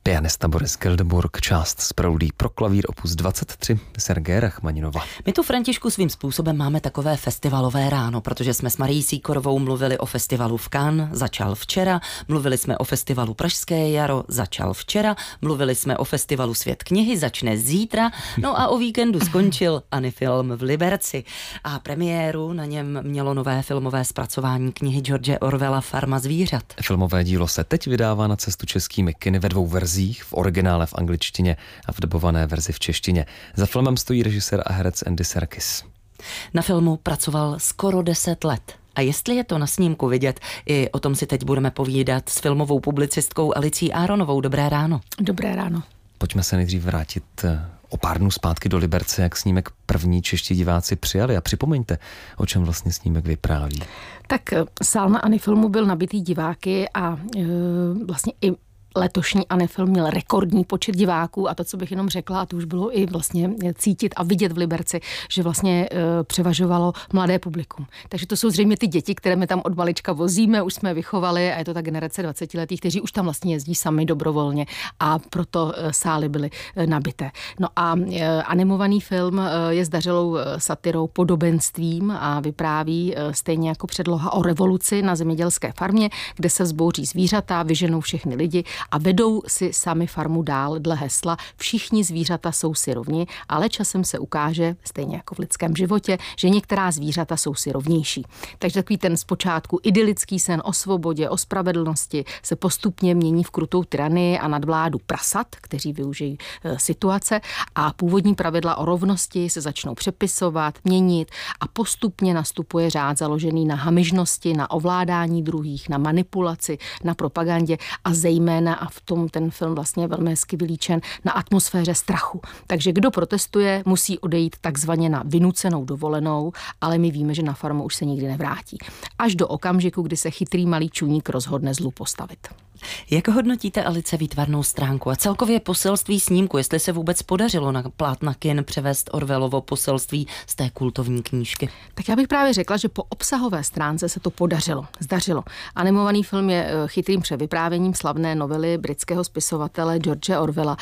Pianista Boris Gildeburg, část z preludí pro klavír opus 23 Sergeje Rachmaninova. My tu, Františku, svým způsobem máme takové festivalové ráno, protože jsme s Marií Sýkorovou mluvili o festivalu v Cannes, začal včera, mluvili jsme o festivalu Pražské jaro, začal včera, mluvili jsme o festivalu Svět knihy, začne zítra, no a o víkendu skončil Anifilm v Liberci. A premiéru na něm mělo nové filmové zpracování knihy George Orwella Farma zvířat. Filmové dílo se teď vydává na cestu českými kiny ve 2 verzích, v originále v angličtině a v dabované verzi v češtině. Za filmem stojí režisér a herec Andy Serkis. Na filmu pracoval skoro 10 let. A jestli je to na snímku vidět, i o tom si teď budeme povídat s filmovou publicistkou Alicí Áronovou. Dobré ráno. Dobré ráno. Pojďme se nejdřív vrátit o pár dnů zpátky do Liberce, jak snímek první čeští diváci přijali, a připomeňte, o čem vlastně snímek vypráví. Tak sál na Anifilmu byl nabitý diváky a vlastně i letošní Anifilm měl rekordní počet diváků a to, co bych jenom řekla, a to už bylo i vlastně cítit a vidět v Liberci, že vlastně převažovalo mladé publikum. Takže to jsou zřejmě ty děti, které my tam od malička vozíme, už jsme vychovali a je to ta generace 20letých, kteří už tam vlastně jezdí sami dobrovolně a proto sály byly nabité. No a animovaný film je zdařilou satirou, podobenstvím a vypráví stejně jako předloha o revoluci na zemědělské farmě, kde se vzbouří zvířata, vyženou všechny lidi a vedou si sami farmu dál dle hesla všichni zvířata jsou si rovni, ale časem se ukáže, stejně jako v lidském životě, že některá zvířata jsou si rovnější. Takže takový ten zpočátku idylický sen o svobodě, o spravedlnosti se postupně mění v krutou tyranii a nadvládu prasat, kteří využijí situace, a původní pravidla o rovnosti se začnou přepisovat, měnit a postupně nastupuje řád založený na hamižnosti, na ovládání druhých, na manipulaci, na propagandě a zejména, a v tom ten film vlastně je velmi hezky vylíčen, na atmosféře strachu. Takže kdo protestuje, musí odejít takzvaně na vynucenou dovolenou, ale my víme, že na farmu už se nikdy nevrátí. Až do okamžiku, kdy se chytrý malý čuník rozhodne zlu postavit. Jak hodnotíte, Alice, výtvarnou stránku a celkově poselství snímku, jestli se vůbec podařilo na plátna kin převést Orwellovo poselství z té kultovní knížky? Tak já bych právě řekla, že po obsahové stránce se to zdařilo. Animovaný film je chytrým převyprávěním slavné novely britského spisovatele George Orwella.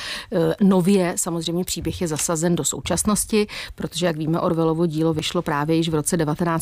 Nově samozřejmě příběh je zasazen do současnosti, protože, jak víme, Orwellovo dílo vyšlo právě již v roce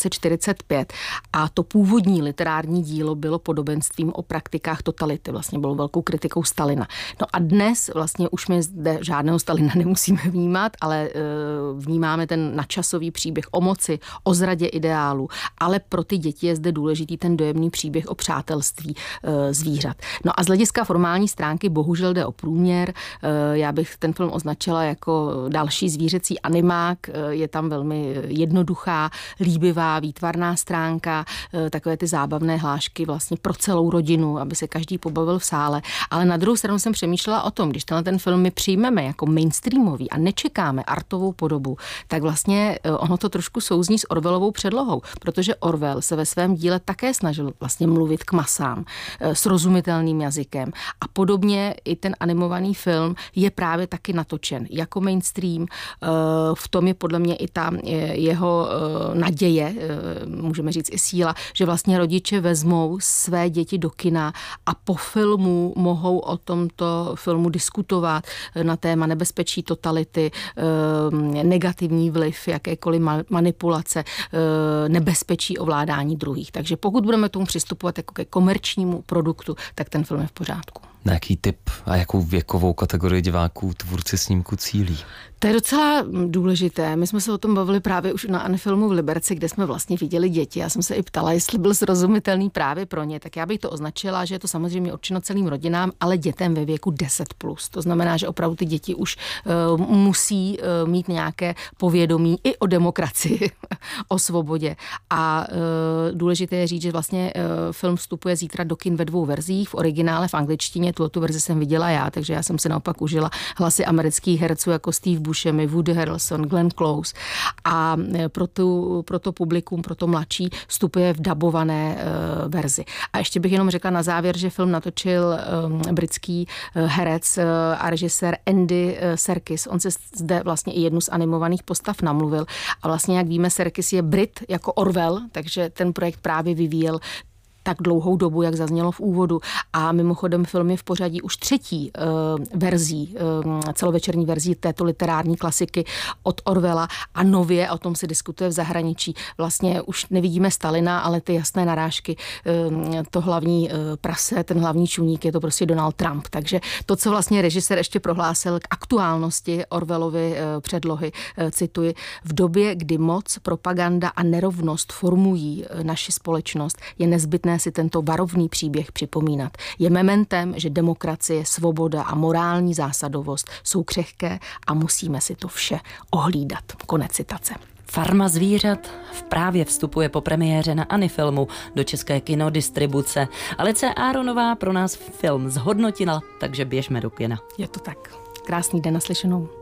1945 a to původní literární dílo bylo podobenstvím o praktikách totality. Vlastně bylo velkou kritikou Stalina. No a dnes vlastně už my zde žádného Stalina nemusíme vnímat, ale vnímáme ten nadčasový příběh o moci, o zradě ideálu, ale pro ty děti je zde důležitý ten dojemný příběh o přátelství zvířat. No a z hlediska formální stránky bohužel jde o průměr. Já bych ten film označila jako další zvířecí animák. Je tam velmi jednoduchá, líbivá, výtvarná stránka, takové ty zábavné hlášky vlastně pro celou rodinu, aby se každý pobavil v sále. Ale na druhou stranu jsem přemýšlela o tom, když ten film my přijmeme jako mainstreamový a nečekáme artovou podobu, tak vlastně ono to trošku souzní s Orwellovou předlohou, protože Orwell se ve svém díle také snažil vlastně mluvit k masám, srozumitelným jazykem. A podobně i ten animovaný film je právě taky natočen jako mainstream. V tom je podle mě i ta jeho naděje, můžeme říct i síla, že vlastně rodiče vezmou své děti do kina a po filmu mohou o tomto filmu diskutovat na téma nebezpečí totality, negativní vliv, jakékoliv manipulace, nebezpečí ovládání druhých. Takže pokud budeme tomu přistupovat jako ke komerčnímu produktu, tak ten film je v pořádku. Na jaký typ a jakou věkovou kategorii diváků tvůrci snímku cílí? To je docela důležité. My jsme se o tom bavili právě už na Anifilmu v Liberci, kde jsme vlastně viděli děti. Já jsem se i ptala, jestli byl srozumitelný právě pro ně. Tak já bych to označila, že je to samozřejmě určeno celým rodinám, ale dětem ve věku 10+. To znamená, že opravdu ty děti už musí mít nějaké povědomí i o demokracii, o svobodě. A důležité je říct, že vlastně film vstupuje zítra do kin ve 2 verzích, v originále v angličtině. Tu verzi jsem viděla já, takže já jsem si naopak užila hlasy amerických herců jako Steve Buscemi, Woody Harrelson, Glenn Close, a pro to publikum, pro to mladší vstupuje v dabované verzi. A ještě bych jenom řekla na závěr, že film natočil britský herec a režisér Andy Serkis. On se zde vlastně i jednu z animovaných postav namluvil a vlastně, jak víme, Serkis je Brit jako Orwell, takže ten projekt právě vyvíjel tak dlouhou dobu, jak zaznělo v úvodu. A mimochodem film je v pořadí už 3. verzí, celovečerní verzí této literární klasiky od Orwella a nově, o tom se diskutuje v zahraničí. Vlastně už nevidíme Stalina, ale ty jasné narážky, to hlavní prase, ten hlavní čuník je to prostě Donald Trump. Takže to, co vlastně režisér ještě prohlásil k aktuálnosti Orwellovy předlohy, cituji, v době, kdy moc, propaganda a nerovnost formují naši společnost, je nezbytné si tento varovný příběh připomínat. Je mementem, že demokracie, svoboda a morální zásadovost jsou křehké a musíme si to vše ohlídat. Konec citace. Farma zvířat právě vstupuje po premiéře na Anifilmu do české kinodistribuce. Alice Áronová pro nás film zhodnotila, takže běžme do kina. Je to tak. Krásný den, naslyšenou.